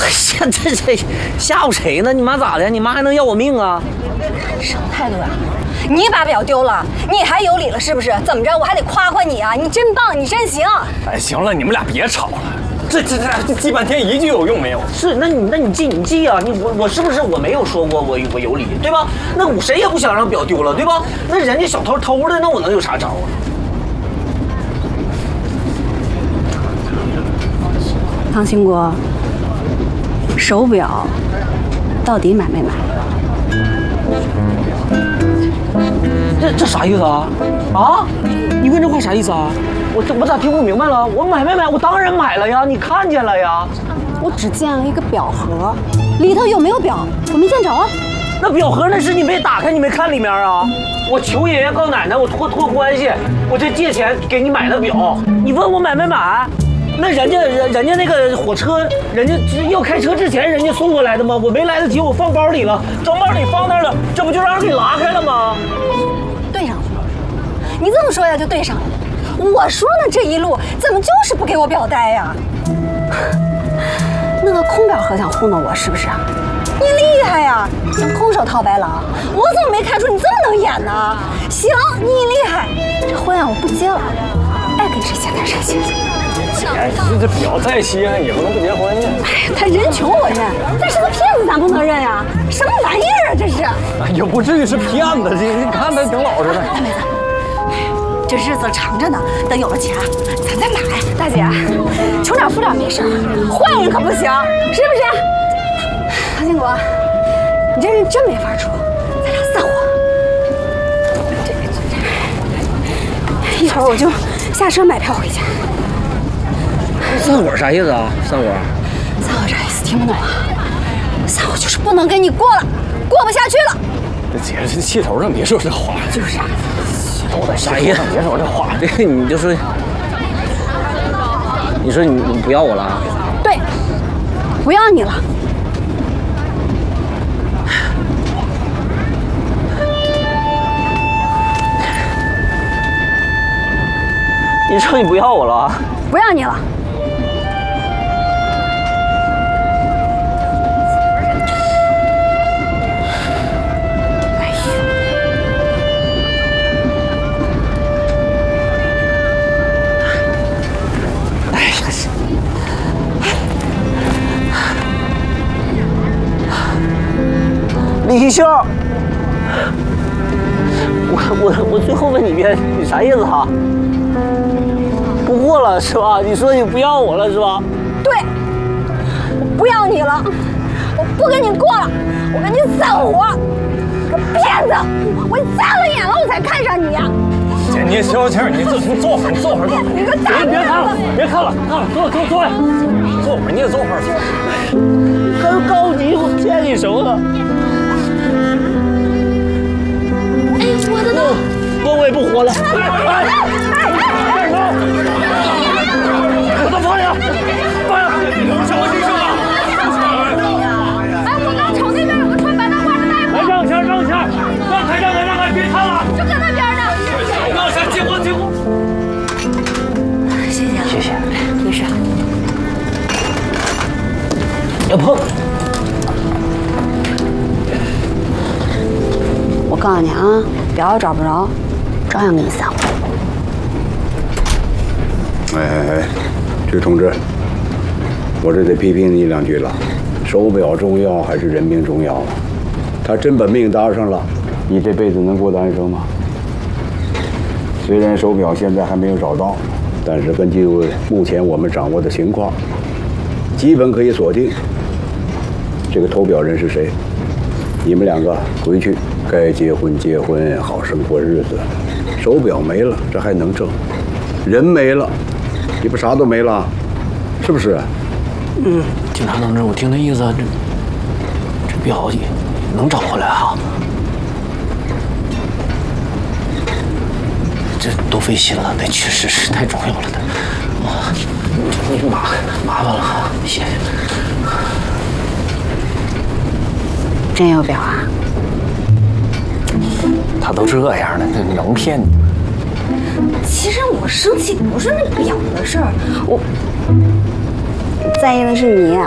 这吓唬谁呢？你妈咋的？你妈还能要我命啊？ 什么态度呀？你把表丢了，你还有理了是不是？怎么着？我还得夸夸你啊！你真棒，你真行。 哎，行了，你们俩别吵了，这记半天一句有用没有？ 是，那你记啊！我是不是我没有说过我有理，对吧？那我谁也不想让表丢了，对吧？那人家小偷偷的，那我能有啥招啊？ 唐兴国，手表到底买没买？ 这啥意思啊？啊？你问这话啥意思啊？我咋听不明白了？我买没买？我当然买了呀！你看见了呀？ 我只见了一个表盒，里头有没有表我没见着啊。 那表盒那是你没打开，你没看里面啊？我求爷爷告奶奶，我托关系，我这借钱给你买的表，你问我买没买？那人家那个火车，人家要开车之前人家送过来的吗？我没来得及，我放包里了，装包里放那儿了，这不就让人给拉开了吗？ 对上了，你这么说呀就对上了。我说呢，这一路怎么就是不给我表带呀？那个空表盒想糊弄我是不是？你厉害呀，想空手套白狼，我怎么没看出你这么能演呢？行，你厉害，这婚啊我不结了，爱跟谁结跟谁结。 哎，这表再稀罕也不能不结婚呀。 哎呀，他人穷我认，但是他骗子咱不能认呀，什么玩意儿啊这是？ 哎，也不至于是骗子，你看他挺老实的。 大妹子。这日子长着呢，等有了钱，咱再买。大姐，穷点富点没事，坏人可不行，是不是？唐兴国，你这人真没法处，咱俩散伙。一会儿我就下车买票回家。 散伙啥意思啊？散伙？ 散伙啥意思？听不懂啊？散伙就是不能跟你过了，过不下去了。 这姐这气头上别说这话， 就是啊。 啥意思？ 别说这话， 这你就说，你说你不要我了？ 对，不要你了。 你说你不要我了？ 不要你了。李秀，我最后问你一遍，你啥意思哈？不过了是吧？你说你不要我了是吧？对，我不要你了，我不跟你过了，我跟你散伙。个骗子，我瞎了眼了我才看上你呀！ 姐，你消消气儿，你坐会儿，你坐会儿。 你个大别看了，别看了，坐下，坐会儿，你也坐会儿。 很高级，我骗你什么了？ 哎，我的呢？ 我也不活了！ 干什么？把他放下！放下！什么情况啊？ 哎，我刚瞅那边有个穿白大褂的大夫。 来，让开，让开，别看了！ 就搁那边呢。 让开，结婚。 谢谢， 没事。 要碰。 我告诉你啊，表要找不着，照样给你散伙。 哎，这同志，我这得批评你两句了。手表重要还是人命重要啊？他真把命搭上了，你这辈子能过单生吗？虽然手表现在还没有找到，但是根据目前我们掌握的情况，基本可以锁定这个偷表人是谁。你们两个回去该结婚结婚，好生过日子。手表没了，这还能挣；人没了，你不啥都没了，是不是？ 警察同志，我听他意思，这表能找回来啊？这多费心了，那确实是太重要了的。你麻烦了，谢谢。 真有表啊？ 他都这样了，那能骗你？ 其实我生气不是那表的事儿，我在意的是你。